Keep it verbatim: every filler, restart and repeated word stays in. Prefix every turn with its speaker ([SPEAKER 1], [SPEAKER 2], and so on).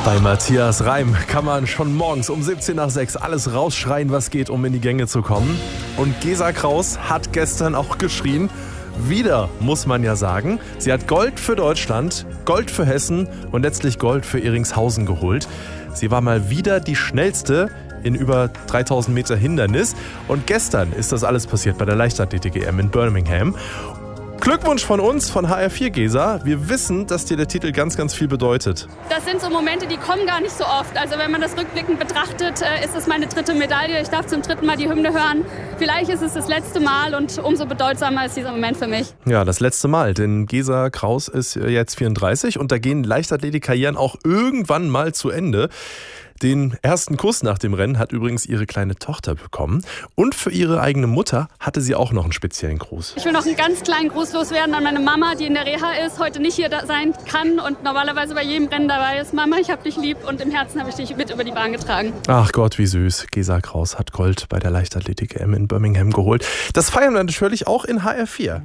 [SPEAKER 1] Bei Matthias Reim kann man schon morgens um siebzehn nach sechs alles rausschreien, was geht, um in die Gänge zu kommen. Und Gesa Kraus hat gestern auch geschrien. Wieder, muss man ja sagen. Sie hat Gold für Deutschland, Gold für Hessen und letztlich Gold für Ehringshausen geholt. Sie war mal wieder die schnellste in über dreitausend Meter Hindernis. Und gestern ist das alles passiert bei der Leichtathletik-E M in Birmingham. Glückwunsch von uns, von H R vier, Gesa. Wir wissen, dass dir der Titel ganz, ganz viel bedeutet.
[SPEAKER 2] Das sind so Momente, die kommen gar nicht so oft. Also wenn man das rückblickend betrachtet, ist es meine dritte Medaille. Ich darf zum dritten Mal die Hymne hören. Vielleicht ist es das letzte Mal und umso bedeutsamer ist dieser Moment für mich.
[SPEAKER 1] Ja, das letzte Mal, denn Gesa Kraus ist jetzt vierunddreißig und da gehen Leichtathletik-Karrieren auch irgendwann mal zu Ende. Den ersten Kuss nach dem Rennen hat übrigens ihre kleine Tochter bekommen. Und für ihre eigene Mutter hatte sie auch noch einen speziellen Gruß.
[SPEAKER 2] Ich will noch einen ganz kleinen Gruß loswerden an meine Mama, die in der Reha ist, heute nicht hier sein kann und normalerweise bei jedem Rennen dabei ist. Mama, ich hab dich lieb und im Herzen habe ich dich mit über die Bahn getragen.
[SPEAKER 1] Ach Gott, wie süß. Gesa Kraus hat Gold bei der Leichtathletik-E M in Birmingham geholt. Das feiern wir natürlich auch in H R vier.